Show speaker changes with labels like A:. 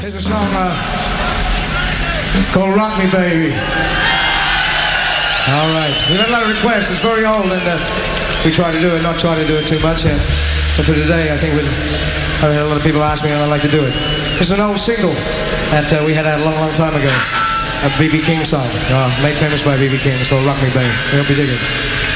A: Here's a song called Rock Me Baby. All right. We've had a lot of requests. It's very old, and we try to do it, not try to do it too much. But for today, I think I've had a lot of people ask me, and I'd like to do it. It's an old single that we had out a long, long time ago. A B.B. King song, made famous by B.B. King. It's called Rock Me Baby. We hope you dig it.